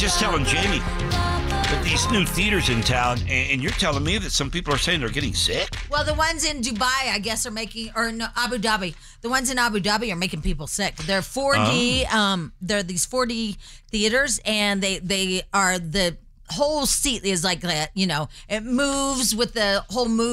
just telling Jamie that these new theaters in town, and you're telling me that some people are saying they're getting sick? Well, the ones in Dubai, I guess, are making, or no, Abu Dhabi. The ones in Abu Dhabi are making people sick. They're 4D. They're these 4D theaters, and they are the whole seat is like that. You know, it moves with the whole move.